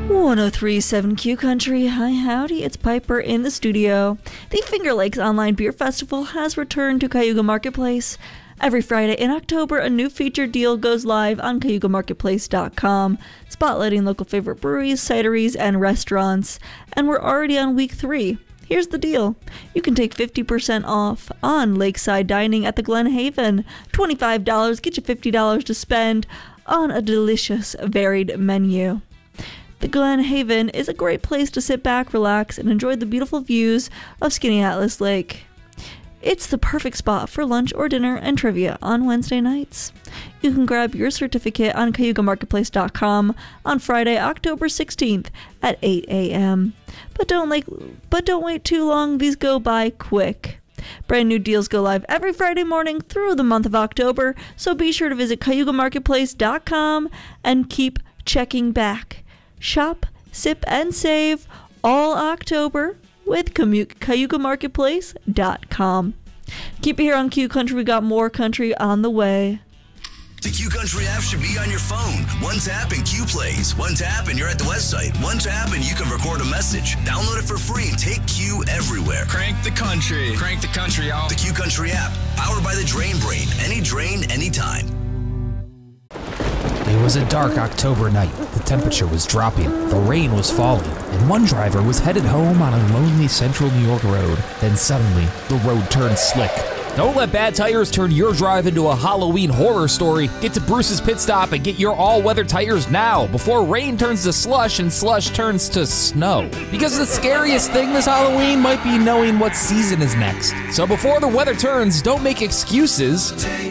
1037 Q Country. Hi, howdy, it's Piper in the studio. The Finger Lakes Online Beer Festival has returned to Cayuga Marketplace. Every Friday in October, a new featured deal goes live on CayugaMarketplace.com, spotlighting local favorite breweries, cideries, and restaurants. And we're already on week 3. Here's the deal. You can take 50% off on lakeside dining at the Glen Haven. $25 get you $50 to spend on a delicious, varied menu. The Glen Haven is a great place to sit back, relax, and enjoy the beautiful views of Skaneateles Lake. It's the perfect spot for lunch or dinner and trivia on Wednesday nights. You can grab your certificate on CayugaMarketplace.com on Friday, October 16th at 8 a.m. But don't wait too long, these go by quick. Brand new deals go live every Friday morning through the month of October, so be sure to visit CayugaMarketplace.com and keep checking back. Shop, sip, and save all October with CayugaMarketplace.com. Keep it here on Q Country. We got more country on the way. The Q Country app should be on your phone. One tap and Q plays. One tap and you're at the website. One tap and you can record a message. Download it for free and take Q everywhere. Crank the country. Crank the country, y'all. The Q Country app, powered by the Drain Brain. Any drain, anytime. It was a dark October night. The temperature was dropping, the rain was falling, and one driver was headed home on a lonely central New York road. Then suddenly, the road turned slick. Don't let bad tires turn your drive into a Halloween horror story. Get to Bruce's Pit Stop and get your all-weather tires now before rain turns to slush and slush turns to snow. Because the scariest thing this Halloween might be knowing what season is next. So before the weather turns, don't make excuses.